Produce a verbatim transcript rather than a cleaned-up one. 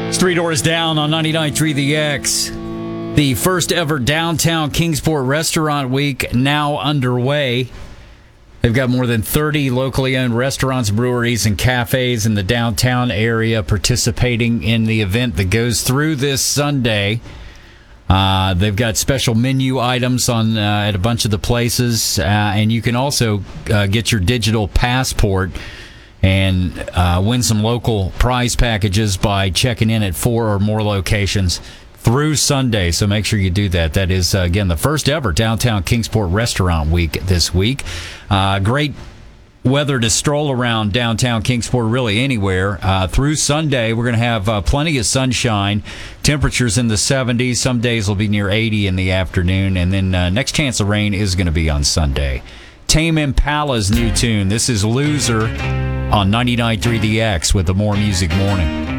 Three Doors Down on ninety-nine point three The X. The first ever Downtown Kingsport Restaurant Week now underway. They've got more than thirty locally owned restaurants, breweries, and cafes in the downtown area participating in the event that goes through this Sunday. Uh, they've got special menu items on uh, at a bunch of the places, uh, and you can also uh, get your digital passport and uh, win some local prize packages by checking in at four or more locations through Sunday. So make sure you do that. That is, uh, again, the first ever Downtown Kingsport Restaurant Week this week. Uh, great weather to stroll around downtown Kingsport, really anywhere. Uh, through Sunday, we're going to have uh, plenty of sunshine. Temperatures in the seventies. Some days will be near eighty in the afternoon. And then uh, next chance of rain is going to be on Sunday. Tame Impala's new tune. This is Loser on ninety-nine point three The X with the More Music Morning.